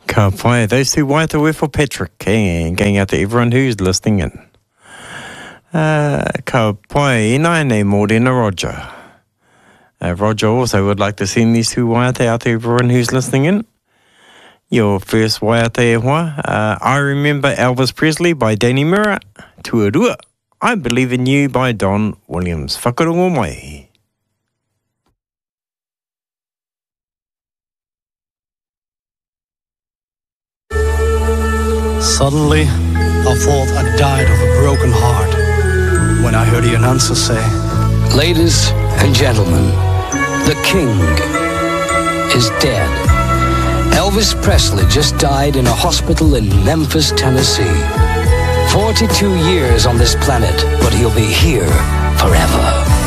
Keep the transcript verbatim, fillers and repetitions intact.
Ka pai, those two white away for Patrick, and going out to everyone who's listening in. Uh, ka pai, ina nei more than a Roger. Uh, Roger also would like to send these two white out to everyone who's listening in. Your first white e hoa, uh, I Remember Elvis Presley by Danny Murrah. Tuarua, I Believe in You by Don Williams. Whakarongo mai. Suddenly, I thought I died of a broken heart when I heard the announcer say, "Ladies and gentlemen, the king is dead." Elvis Presley just died in a hospital in Memphis, Tennessee. forty-two years on this planet, but he'll be here forever.